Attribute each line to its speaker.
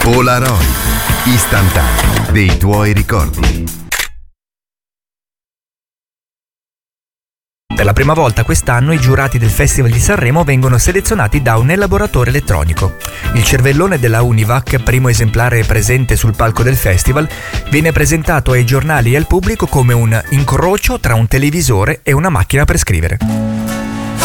Speaker 1: Polaroid, istantaneo dei tuoi ricordi.
Speaker 2: Per la prima volta quest'anno i giurati del Festival di Sanremo vengono selezionati da un elaboratore elettronico. Il cervellone della Univac, primo esemplare presente sul palco del festival, viene presentato ai giornali e al pubblico come un incrocio tra un televisore e una macchina per scrivere.